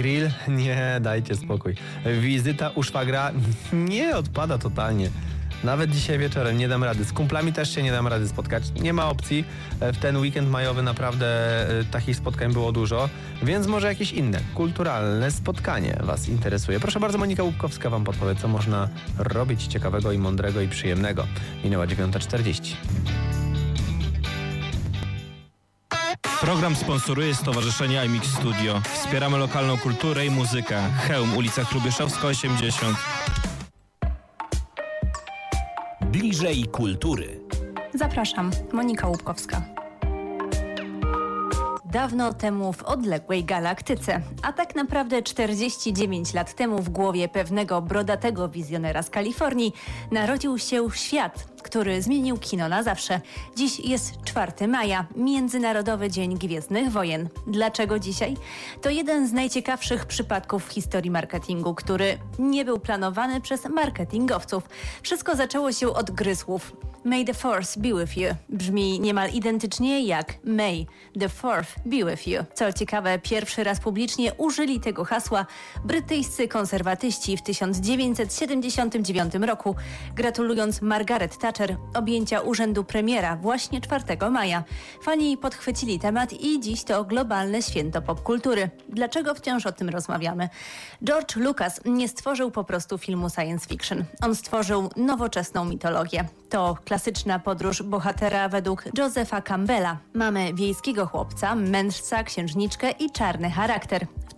Grill? Nie, dajcie spokój. Wizyta u szwagra? Nie, odpada totalnie. Nawet dzisiaj wieczorem nie dam rady. Z kumplami też się nie dam rady spotkać. Nie ma opcji. W ten weekend majowy naprawdę takich spotkań było dużo. Więc może jakieś inne, kulturalne spotkanie Was interesuje. Proszę bardzo, Monika Łupkowska Wam podpowie, co można robić ciekawego i mądrego i przyjemnego. Minęła 9:40. Program sponsoruje Stowarzyszenie iMix Studio. Wspieramy lokalną kulturę i muzykę. Chełm, ulica Hrubieszowska 80. Bliżej kultury. Zapraszam, Monika Łupkowska. Dawno temu w odległej galaktyce, a tak naprawdę 49 lat temu w głowie pewnego brodatego wizjonera z Kalifornii narodził się świat, który zmienił kino na zawsze. Dziś jest 4 maja, Międzynarodowy Dzień Gwiezdnych Wojen. Dlaczego dzisiaj? To jeden z najciekawszych przypadków w historii marketingu, który nie był planowany przez marketingowców. Wszystko zaczęło się od gry słów. May the Force be with you brzmi niemal identycznie jak May the Fourth be with you. Co ciekawe, pierwszy raz publicznie użyli tego hasła brytyjscy konserwatyści w 1979 roku, gratulując Margaret Thatcher objęcia urzędu premiera właśnie 4 maja. Fani podchwycili temat i dziś to globalne święto popkultury. Dlaczego wciąż o tym rozmawiamy? George Lucas nie stworzył po prostu filmu science fiction. On stworzył nowoczesną mitologię. To klasyczna podróż bohatera według Josepha Campbella. Mamy wiejskiego chłopca, mędrca, księżniczkę i czarny charakter. W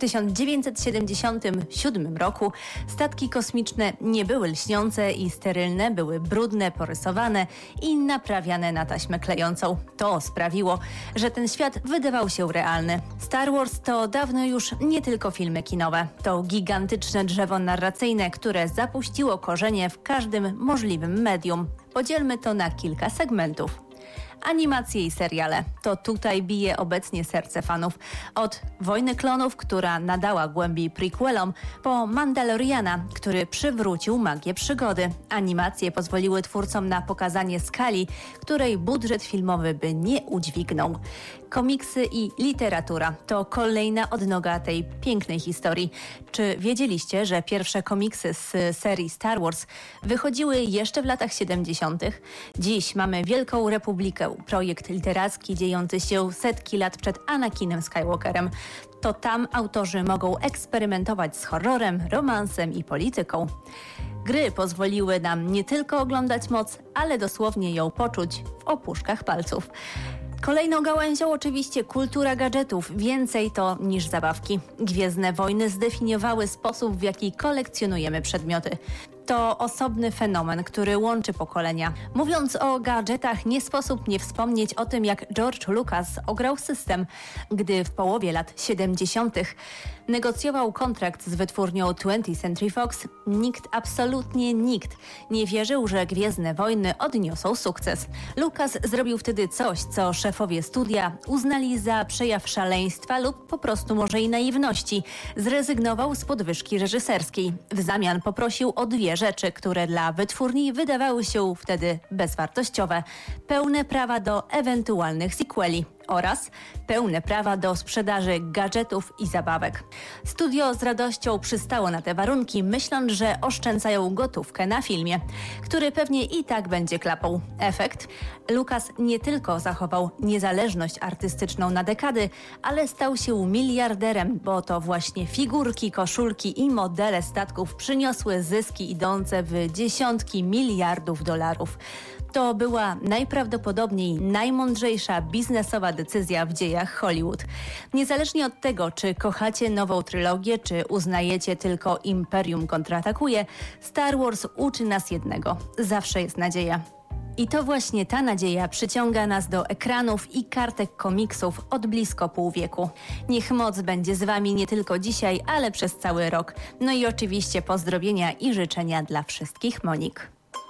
1977 roku statki kosmiczne nie były lśniące i sterylne, były brudne, porysowane i naprawiane na taśmę klejącą. To sprawiło, że ten świat wydawał się realny. Star Wars to dawno już nie tylko filmy kinowe. To gigantyczne drzewo narracyjne, które zapuściło korzenie w każdym możliwym medium. Podzielmy to na kilka segmentów. Animacje i seriale. To tutaj bije obecnie serce fanów. Od Wojny Klonów, która nadała głębi prequelom, po Mandaloriana, który przywrócił magię przygody. Animacje pozwoliły twórcom na pokazanie skali, której budżet filmowy by nie udźwignął. Komiksy i literatura to kolejna odnoga tej pięknej historii. Czy wiedzieliście, że pierwsze komiksy z serii Star Wars wychodziły jeszcze w latach 70. Dziś mamy Wielką Republikę, projekt literacki dziejący się setki lat przed Anakinem Skywalkerem. To tam autorzy mogą eksperymentować z horrorem, romansem i polityką. Gry pozwoliły nam nie tylko oglądać moc, ale dosłownie ją poczuć w opuszkach palców. Kolejną gałęzią oczywiście kultura gadżetów. Więcej to niż zabawki. Gwiezdne wojny zdefiniowały sposób, w jaki kolekcjonujemy przedmioty. To osobny fenomen, który łączy pokolenia. Mówiąc o gadżetach, nie sposób nie wspomnieć o tym, jak George Lucas ograł system, gdy w połowie lat 70. negocjował kontrakt z wytwórnią 20th Century Fox. Absolutnie nikt nie wierzył, że Gwiezdne Wojny odniosą sukces. Lucas zrobił wtedy coś, co szefowie studia uznali za przejaw szaleństwa lub po prostu może i naiwności. Zrezygnował z podwyżki reżyserskiej. W zamian poprosił o dwie rzeczy, które dla wytwórni wydawały się wtedy bezwartościowe. Pełne prawa do ewentualnych sequeli oraz pełne prawa do sprzedaży gadżetów i zabawek. Studio z radością przystało na te warunki, myśląc, że oszczędzają gotówkę na filmie, który pewnie i tak będzie klapą. Efekt? Lucas nie tylko zachował niezależność artystyczną na dekady, ale stał się miliarderem, bo to właśnie figurki, koszulki i modele statków przyniosły zyski idące w dziesiątki miliardów dolarów. To była najprawdopodobniej najmądrzejsza biznesowa decyzja w dziejach Hollywood. Niezależnie od tego, czy kochacie nową trylogię, czy uznajecie tylko Imperium kontratakuje, Star Wars uczy nas jednego. Zawsze jest nadzieja. I to właśnie ta nadzieja przyciąga nas do ekranów i kartek komiksów od blisko pół wieku. Niech moc będzie z Wami nie tylko dzisiaj, ale przez cały rok. No i oczywiście pozdrowienia i życzenia dla wszystkich Monik.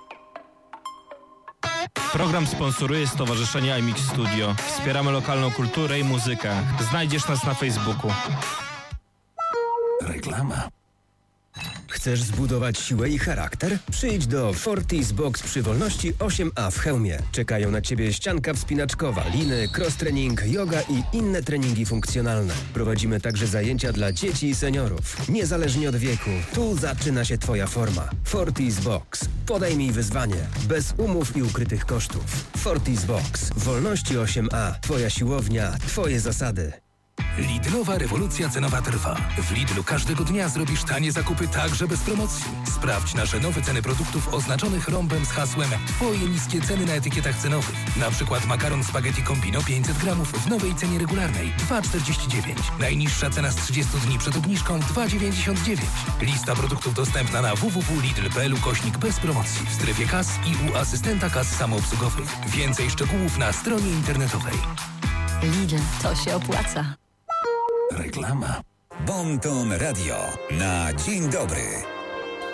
Program sponsoruje Stowarzyszenie iMix Studio. Wspieramy lokalną kulturę i muzykę. Znajdziesz nas na Facebooku. Reklama. Chcesz zbudować siłę i charakter? Przyjdź do Fortis Box przy Wolności 8A w Chełmie. Czekają na Ciebie ścianka wspinaczkowa, liny, cross-trening, yoga i inne treningi funkcjonalne. Prowadzimy także zajęcia dla dzieci i seniorów. Niezależnie od wieku, tu zaczyna się Twoja forma. Fortis Box. Podejmij wyzwanie. Bez umów i ukrytych kosztów. Fortis Box. Wolności 8A. Twoja siłownia, Twoje zasady. Lidlowa rewolucja cenowa trwa. W Lidlu każdego dnia zrobisz tanie zakupy także bez promocji. Sprawdź nasze nowe ceny produktów oznaczonych rąbem z hasłem Twoje niskie ceny na etykietach cenowych. Na przykład makaron spaghetti Combino 500 gramów w nowej cenie regularnej 2,49. Najniższa cena z 30 dni przed obniżką 2,99. Lista produktów dostępna na www.lidl.pl/. bez promocji w strefie kas i u asystenta kas samoobsługowych. Więcej szczegółów na stronie internetowej. Lidl, to się opłaca. Reklama. Bon Ton Radio na dzień dobry.